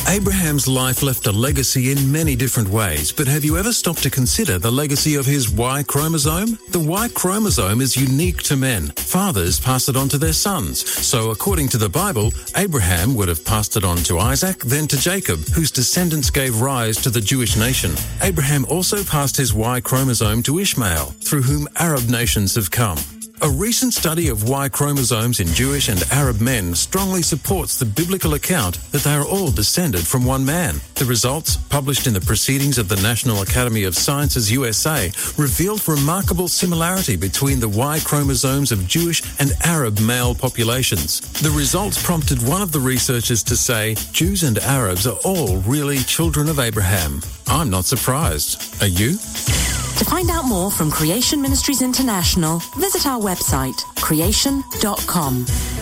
Abraham's life left a legacy in many different ways, but have you ever stopped to consider the legacy of his Y chromosome? The Y chromosome is unique to men. Fathers pass it on to their sons. So according to the Bible, Abraham would have passed it on to Isaac, then to Jacob, whose descendants gave rise to the Jewish nation. Abraham also passed his Y chromosome to Ishmael, through whom Arab nations have come. A recent study of Y chromosomes in Jewish and Arab men strongly supports the biblical account that they are all descended from one man. The results, published in the Proceedings of the National Academy of Sciences USA, revealed remarkable similarity between the Y chromosomes of Jewish and Arab male populations. The results prompted one of the researchers to say, Jews and Arabs are all really children of Abraham. I'm not surprised. Are you? To find out more from Creation Ministries International, visit our website, creation.com.